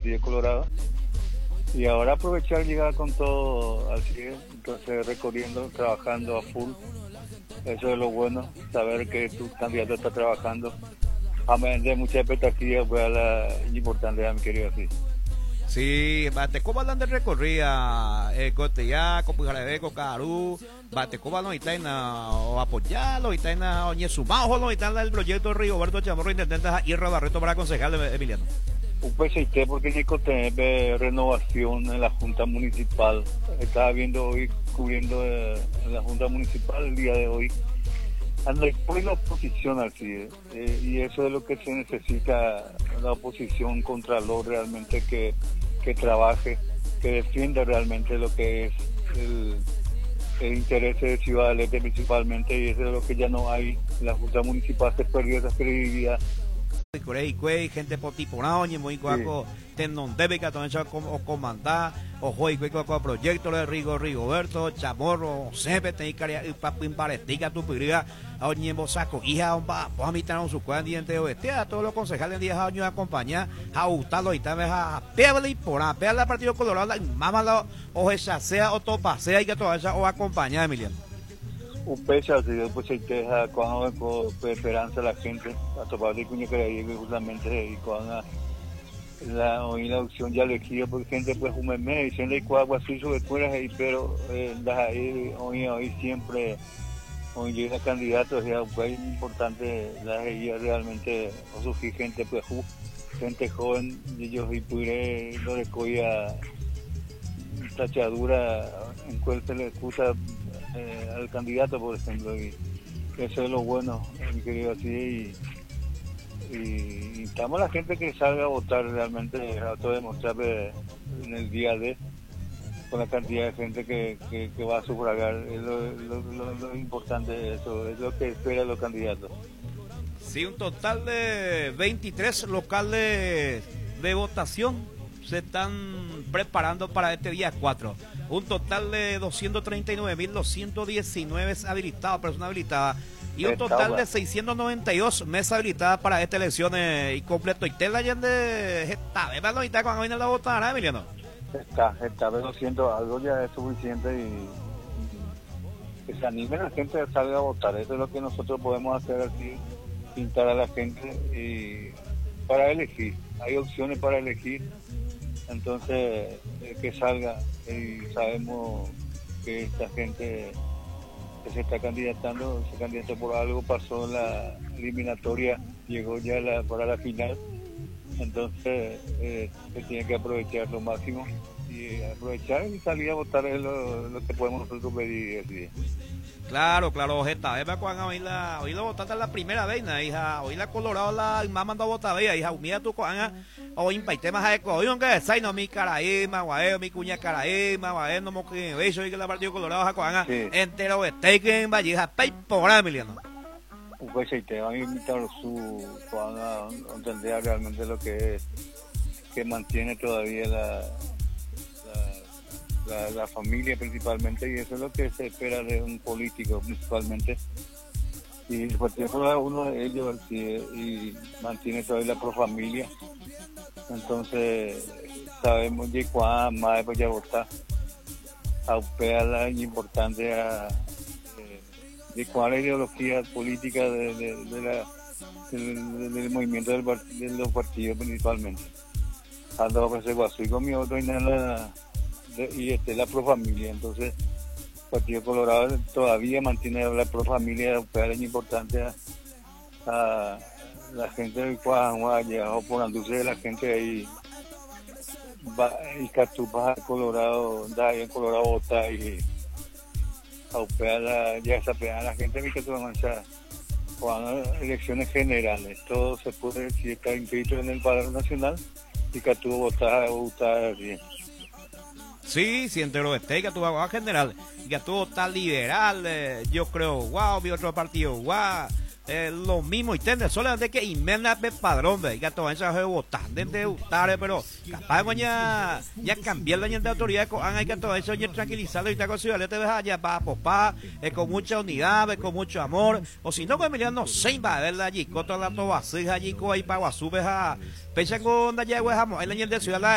Partido Colorado. Y ahora aprovechar llegar con todo así, entonces recorriendo, trabajando a full. Eso es lo bueno, saber que tu candidato está trabajando. A de mucha expectativa, pues a la importante, a mi querido así. Sí, bate cómo hablan de recorrida, Coteya, Copujarebeco, Carú, bate cómo no está en o apoyarlo, está en oye sumado, no está en el proyecto Rigoberto Chamorro, intendente Irra Barreto para concejal Emiliano. Un PCT porque Nico tiene renovación en la Junta Municipal. Estaba viendo hoy, cubriendo en la Junta Municipal el día de hoy. Anda después la oposición así, y eso es lo que se necesita, la oposición contralor realmente que trabaje, que defienda realmente lo que es el interés de Ciudad del Este principalmente, y eso es lo que ya no hay. La Junta Municipal se perdió esa credibilidad. Gente por tipo naoñe muy cuaco tenon debe que también o comandar o hoy cuaco proyecto de Rigoberto Chamorro sepe te caria y papín parestica tu piría oñe bosaco hija a mitad su cuan diente oeste a todos los concejales 10 años acompañar a gustarlo y también a pearle por a pearle al Partido Colorado mamá o esa sea o topasea y que toda esa o acompañar Emiliano. Un peso así, después se deja cuando con esperanza la gente a topar de cuña que justamente y cuando la opción ya elegida porque gente pues un meme diciendo y cuál así sobre cueras ahí pero ahí hoy siempre hoy llega candidatos ya pues es importante la realmente o surgir gente pues gente joven y ellos y pudre lo de coya tachadura en cual se le excusa al candidato, por ejemplo, y eso es lo bueno, mi querido así, y estamos a la gente que salga a votar realmente, a todo demostrar en el día de con la cantidad de gente que va a sufragar, es lo importante de eso, es lo que esperan los candidatos. Sí, un total de 23 locales de votación se están preparando para este día 4. Un total de 239.219 habilitados, personas habilitadas, y un total de 692 mesas habilitadas para esta elección y completo. Y te la gente está, ¿verdad? No está cuando viene la votar, Emiliano. Está, 200, algo ya es suficiente y que se anime la gente a salir a votar. Eso es lo que nosotros podemos hacer aquí, pintar a la gente y para elegir. Hay opciones para elegir. Entonces, que salga y sabemos que esta gente que se está candidatando, se candidató por algo, pasó la eliminatoria, llegó ya para la final, entonces se tiene que aprovechar lo máximo y aprovechar y salir a votar es lo que podemos nosotros pedir así. Claro, Jeta, hoy la votaste la primera vez, hija, hoy la Colorado la mamá mandó a votar, hija, mira tu coana, o impaite más eco, hoy aunque sai no mi caraíma, guae, mi cuña caraíma, guae, no mo que beso y que la Partido Colorado ja coana, entero este en Valleja, pay por Emiliano. Pues sí, te van a invitar su coana, entender realmente lo que es, que mantiene todavía la familia principalmente, y eso es lo que se espera de un político principalmente, y el Partido Colorado uno de ellos y mantiene todavía la profamilia, entonces sabemos de cuán más pues ya votar a la importante de cuál es la ideología política del movimiento de los partidos principalmente. Ando a pasar guaso y conmigo otro y la profamilia, entonces el Partido Colorado todavía mantiene la profamilia, es importante a la gente del Cuajangua, llegado por Anduce de la gente ahí y Catupas Colorado, da ahí en Colorado vota y ya esa pega la gente de Catupas cuando elecciones generales, todo se puede decir está inscrito en el Padrón Nacional y Catupas votar bien. Sí, si entre los que tu abogado general, que tú tan liberal, yo creo, wow, mi otro partido, wow, lo mismo, y tende solamente que inmenda de padrón, que todo eso es votar, de votar, pero capaz de ya cambiar la gente de autoridad, hay que todo eso ya tranquilizarlo y te considerarle te ves allá para popar, con mucha unidad, con mucho amor, o si no, con Emiliano se va a ver allí, con toda la tobasija allí, con ahí para Guasú, ves a, pecha con allá, ahí la gente de ciudad,